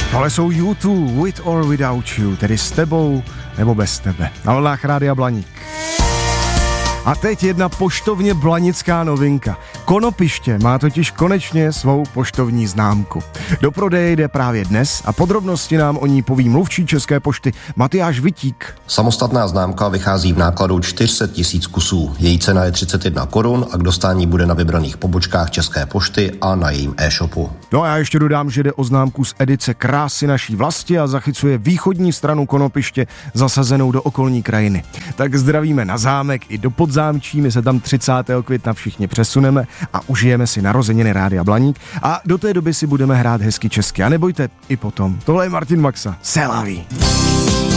Tohle jsou U2, With or Without You, tedy s tebou nebo bez tebe. Na vlnách Rádia Blaník. A teď jedna poštovně blanická novinka. Konopiště má totiž konečně svou poštovní známku. Do prodeje jde právě dnes a podrobnosti nám o ní poví mluvčí České pošty Matyáš Vitík. Samostatná známka vychází v nákladu 400 000 kusů. Její cena je 31 korun a k dostání bude na vybraných pobočkách České pošty a na jejím e-shopu. No a já ještě dodám, že jde o známku z edice Krásy naší vlasti a zachycuje východní stranu Konopiště zasazenou do okolní krajiny. Tak zdravíme na zámek i do Podzámčí, my se tam 30. května všichni přesuneme a užijeme si narozeniny Rádia Blaník a do té doby si budeme hrát hezky česky. A nebojte, i potom. Tohle je Martin Maxa. C'est la vie.